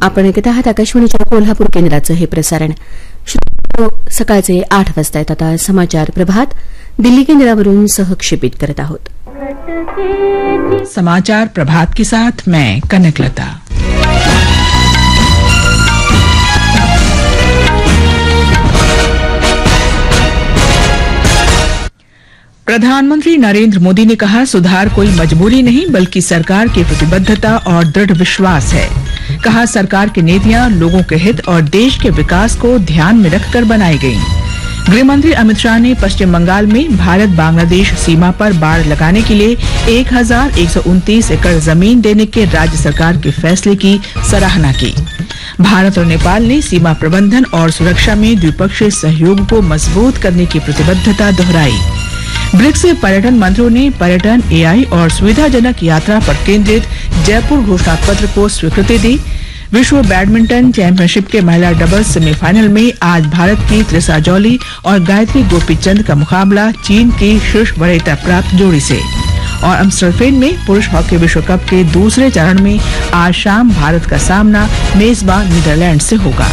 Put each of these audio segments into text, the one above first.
आपण ऐकत आहात आकाशवाणीच्या कोल्हापूर केंद्राचं हे प्रसारण. सकाळचे 8 वाजता आहेत. आता समाचार प्रभात दिल्ली केंद्रावरून सहक्षेपित करत आहोत. समाचार प्रभात के साथ मैं कनकलता. प्रधानमंत्री नरेंद्र मोदी ने कहा, सुधार कोई मजबूरी नहीं बल्कि सरकार की प्रतिबद्धता और दृढ़ विश्वास है. कहा, सरकार की नीतियां लोगों के हित और देश के विकास को ध्यान में रखकर बनाई गईं. गृहमंत्री अमित शाह ने पश्चिम बंगाल में भारत बांग्लादेश सीमा पर बाड़ लगाने के लिए 1129 एकड़ जमीन देने के राज्य सरकार के फैसले की सराहना की. भारत और नेपाल ने सीमा प्रबंधन और सुरक्षा में द्विपक्षीय सहयोग को मजबूत करने की प्रतिबद्धता दोहराई. ब्रिक्स पर्यटन मंत्रियों ने पर्यटन, एआई और सुविधाजनक यात्रा पर केंद्रित जयपुर घोषणा पत्र को स्वीकृति दी. विश्व बैडमिंटन चैंपियनशिप के महिला डबल्स सेमीफाइनल में आज भारत की त्रिसा जौली और गायत्री गोपीचंद का मुकाबला चीन की शीर्ष वरीयता प्राप्त जोड़ी से. और एम्स्टर्डम में पुरुष हॉकी विश्व कप के दूसरे चरण में आज शाम भारत का सामना मेजबान नीदरलैंड से होगा.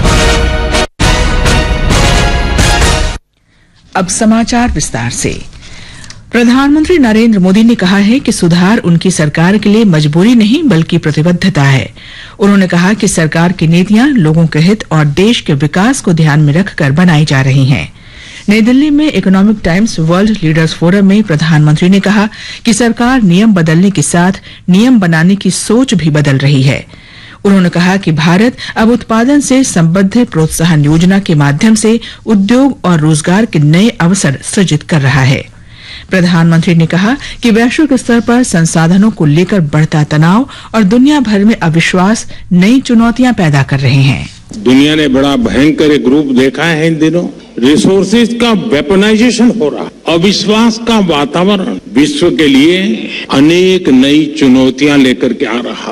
अब समाचार विस्तार से. प्रधानमंत्री नरेंद्र मोदी ने कहा है कि सुधार उनकी सरकार के लिए मजबूरी नहीं बल्कि प्रतिबद्धता है. उन्होंने कहा कि सरकार की नीतियां लोगों के हित और देश के विकास को ध्यान में रखकर बनाई जा रही हैं. नई दिल्ली में economic times world leaders forum में प्रधानमंत्री ने कहा कि सरकार नियम बदलने के साथ नियम बनाने की सोच भी बदल रही है. उन्होंने कहा कि भारत अब उत्पादन से संबद्ध प्रोत्साहन योजना के माध्यम से उद्योग और रोजगार के नए अवसर सृजित कर रहा है. प्रधानमंत्री ने कहा कि वैश्विक स्तर पर संसाधनों को लेकर बढ़ता तनाव और दुनिया भर में अविश्वास नई चुनौतियां पैदा कर रहे हैं. दुनिया ने बड़ा भयंकर एक रूप देखा है इन दिनों. रिसोर्सेज का वेपनाइजेशन हो रहा, अविश्वास का वातावरण विश्व के लिए अनेक नई चुनौतियां लेकर के आ रहा.